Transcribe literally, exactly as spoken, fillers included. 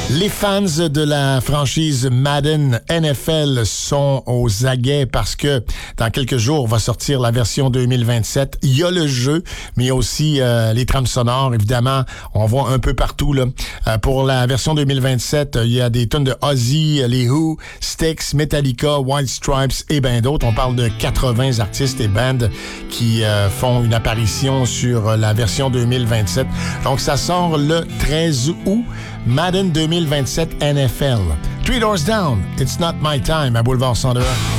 Les fans de la franchise Madden N F L sont aux aguets parce que dans quelques jours va sortir la version deux mille vingt-sept. Il y a le jeu, mais il y a aussi euh, les trames sonores. Évidemment, on voit un peu partout là. Euh, pour la version deux mille vingt-sept, il y a des tonnes de Ozzy, les Who, Styx, Metallica, White Stripes et bien d'autres. On parle de quatre-vingts artistes et bands qui euh, font une apparition sur la version deux mille vingt-sept. Donc ça sort le treize août. Madden deux mille vingt-sept N F L. Three Doors Down, It's Not My Time à Boulevard cent deux.